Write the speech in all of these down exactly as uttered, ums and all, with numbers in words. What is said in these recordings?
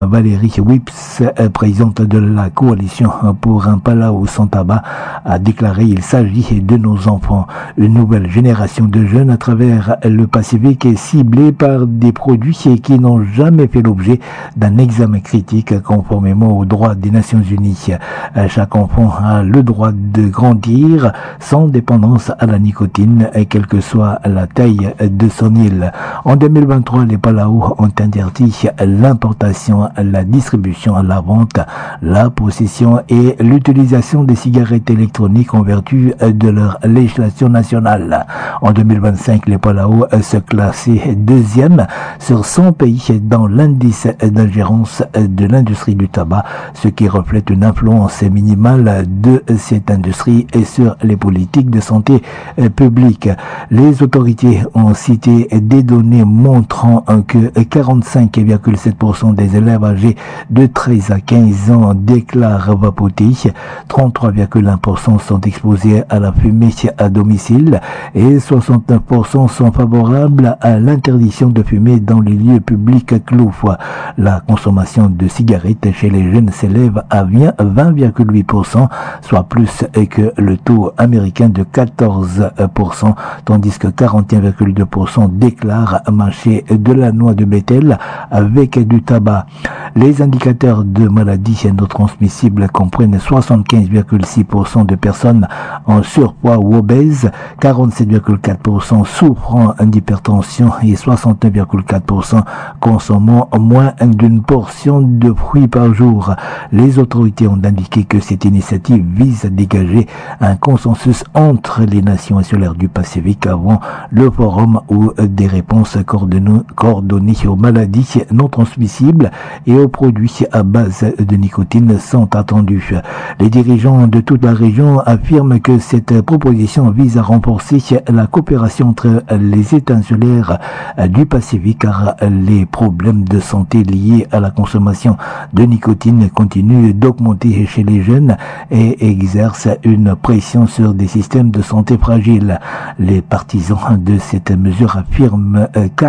Valérie Wips, présidente de la coalition pour un Palau sans tabac, a déclaré: il s'agit de nos enfants. Une nouvelle génération de jeunes à travers le Pacifique est ciblée par des produits qui n'ont jamais fait l'objet d'un examen critique conformément aux droits des Nations Unies. Chaque enfant a le droit de grandir sans dépendance à la nicotine, quelle que soit la taille de son île. En deux mille vingt-trois, les Palau ont interdit l'importation, la distribution, la vente, la possession et l'utilisation des cigarettes électroniques en vertu de leur législation nationale. En deux mille vingt-cinq, les Palau se classaient deuxième sur cent pays dans l'indice d'ingérence de l'industrie du tabac, ce qui reflète une influence minimale de cette industrie et sur les politiques de santé publique. Les autorités ont cité des données montrant que quarante-cinq virgule sept pour cent des élèves âgés de treize à quinze ans déclarent vapoter, trente-trois virgule un pour cent sont exposés à la fumée à domicile et soixante-neuf pour cent sont favorables à l'interdiction de fumer dans les lieux publics clos. La consommation de cigarettes chez les jeunes s'élève à vingt virgule huit pour cent, soit plus que le taux américain de quatorze pour cent, tandis que quarante et un virgule deux pour cent déclarent mâcher de la noix de bétel avec du tabac. Les indicateurs de maladies non transmissibles comprennent soixante-quinze virgule six pour cent de personnes en surpoids ou obèses, quarante-sept virgule quatre pour cent souffrant d'hypertension et soixante-neuf virgule quatre pour cent consommant moins d'une portion de fruits par jour. Les autorités ont indiqué que cette initiative vise à dégager un consensus entre les nations insulaires du Pacifique avant le forum où des réponses coordonnées aux maladies non transmissibles et aux produits à base de nicotine sont attendus. Les dirigeants de toute la région affirment que cette proposition vise à renforcer la coopération entre les États insulaires du Pacifique, car les problèmes de santé liés à la consommation de nicotine continuent d'augmenter chez les jeunes et exercent une pression sur des systèmes de santé fragiles. Les partisans de cette mesure affirment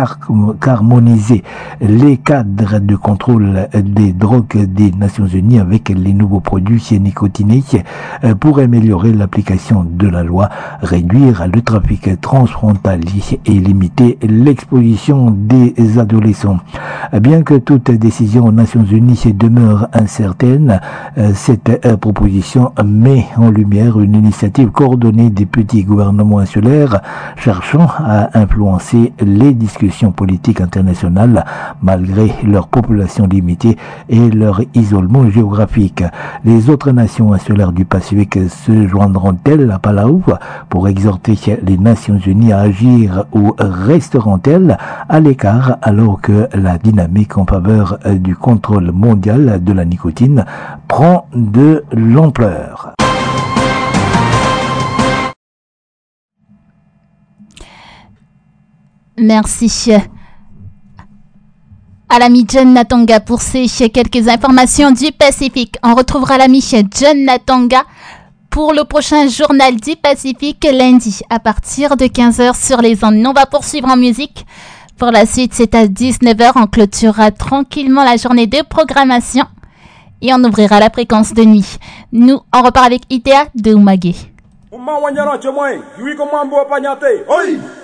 qu'harmoniser les cadres de contrôle des drogues des Nations Unies avec les nouveaux produits nicotinés pour améliorer l'application de la loi, réduire le trafic transfrontalier et limiter l'exposition des adolescents. Bien que toute décision aux Nations Unies demeure incertaine, cette proposition met en lumière une initiative coordonnée des petits gouvernements insulaires cherchant à influencer les discussions politiques internationales malgré leur population limitée et leur isolement géographique. Les autres nations insulaires du Pacifique se joindront-elles à Palau pour exhorter les Nations Unies à agir ou resteront-elles à l'écart alors que la dynamique en faveur du contrôle mondial de la nicotine prend de l'ampleur? Merci à l'ami John Natanga pour ces quelques informations du Pacifique. On retrouvera l'ami John Natanga pour le prochain journal du Pacifique lundi à partir de quinze heures sur les ondes. On va poursuivre en musique. Pour la suite, c'est à dix-neuf heures. On clôturera tranquillement la journée de programmation et on ouvrira la fréquence de nuit. Nous, on repart avec Itea de Umage.